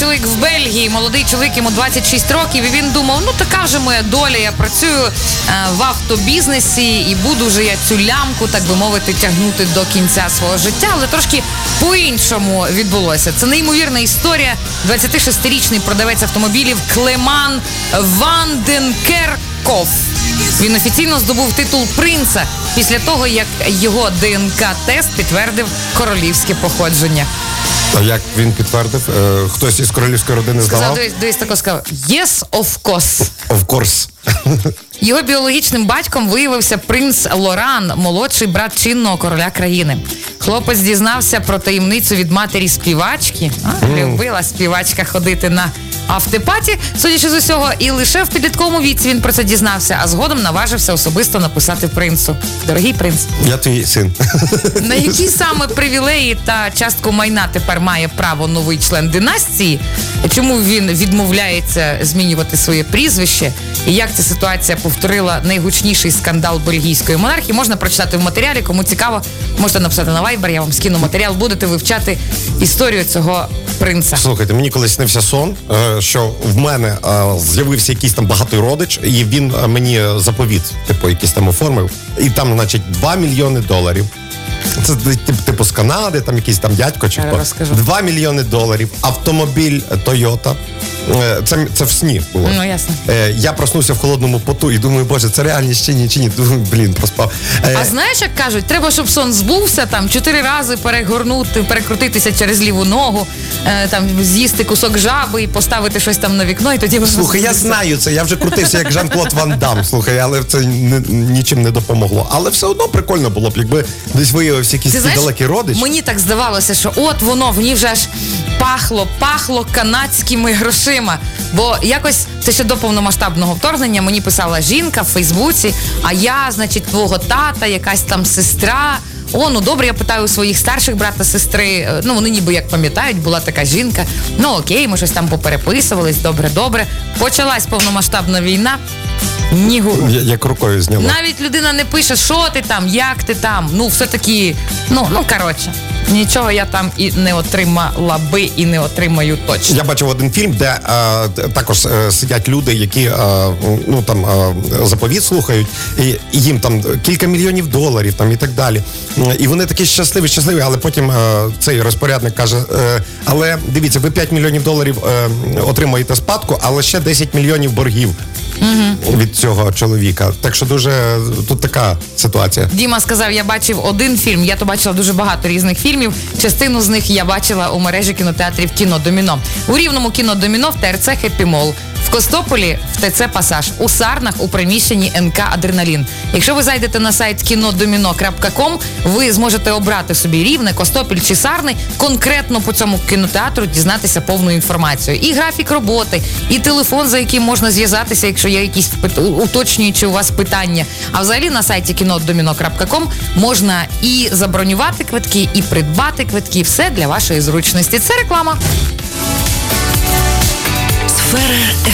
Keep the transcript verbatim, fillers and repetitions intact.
чоловік в Бельгії, молодий чоловік, йому двадцять шість років, і він думав, ну така вже моя доля, я працюю е, в автобізнесі і буду вже я цю лямку, так би мовити, тягнути до кінця свого життя, але трошки по-іншому відбулося. Це неймовірна історія. двадцятишестирічний продавець автомобілів Клеман Ванденкерков. Він офіційно здобув титул принца після того, як його ДНК-тест підтвердив королівське походження. А як він підтвердив? Е, хтось із королівської родини здавав? Сказав, дивись, дивись, тако сказав, yes, of course. Of course. Його біологічним батьком виявився принц Лоран, молодший брат чинного короля країни. Хлопець дізнався про таємницю від матері співачки. А, любила співачка ходити на автопаті, судячи з усього, і лише в підлітковому віці він про це дізнався, а згодом наважився особисто написати принцу. Дорогий принц. Я твій син. На які саме привілеї та частку майна тепер має право новий член династії? Чому він відмовляється змінювати своє прізвище? І як ця ситуація повторила найгучніший скандал бельгійської монархії? Можна прочитати в матеріалі. Кому цікаво, можете написати на Viber, я вам скину матеріал. Будете вивчати історію цього принца. Слухайте, мені колись снився сон, що в мене з'явився якийсь там багатий родич, і він мені заповіт, типу, якийсь там оформив. І там, значить, два мільйони доларів. Це типу з Канади, там якийсь там дядько чи хто. два мільйони доларів, автомобіль Toyota. Це, це в сні було. Ну, ясно. Я проснувся в холодному поту і думаю, боже, це реальність чи ні, чи ні. Думаю, блін, проспав. А знаєш, як кажуть, треба, щоб сон збувся, там, чотири рази перегорнути, перекрутитися через ліву ногу, там, з'їсти кусок жаби і поставити щось там на вікно, і тоді... Слухай, я знаю це, я вже крутився як Жан-Клод Ван Дам, слухай, але це не, нічим не допомогло. Але все одно прикольно було б, якби десь виявився якийсь знаєш, далекий родич. Мені так здавалося, що от воно, в ній вже аж пахло, пахло канадськими грошима. Бо якось, це ще до повномасштабного вторгнення, мені писала жінка в Фейсбуці, а я, значить, твого тата, якась там сестра. О, ну добре, я питаю у своїх старших брата, сестри, ну вони ніби як пам'ятають, була така жінка. Ну окей, ми щось там попереписувались, добре-добре. Почалась повномасштабна війна. Нігу. Як рукою зняла. Навіть людина не пише, що ти там, як ти там. Ну, все-таки, ну, ну, коротше, нічого я там і не отримала би, і не отримаю точно. Я бачив один фільм, де а, також а, сидять люди, які а, ну, там, а, заповіт слухають, і, і їм там кілька мільйонів доларів там, і так далі. І вони такі щасливі, щасливі, але потім а, цей розпорядник каже, а, але дивіться, ви п'ять мільйонів доларів а, отримаєте спадку, але ще десять мільйонів боргів. Угу. Від цього чоловіка. Так що дуже тут така ситуація. Діма сказав, я бачив один фільм, я то бачила дуже багато різних фільмів. Частину з них я бачила у мережі кінотеатрів «Кіно Доміно». У Рівному «Кіно Доміно», в ТРЦ «Хеппі Мол». В Костополі в ТЦ «Пасаж», у Сарнах у приміщенні ен ка «Адреналін». Якщо ви зайдете на сайт кінодоміно крапка ком, ви зможете обрати собі Рівне, Костопіль чи Сарни, конкретно по цьому кінотеатру дізнатися повну інформацію. І графік роботи, і телефон, за яким можна зв'язатися, якщо є якісь уточнюючі у вас питання. А взагалі на сайті кінодоміно крапка ком можна і забронювати квитки, і придбати квитки. Все для вашої зручності. Це реклама. Сфера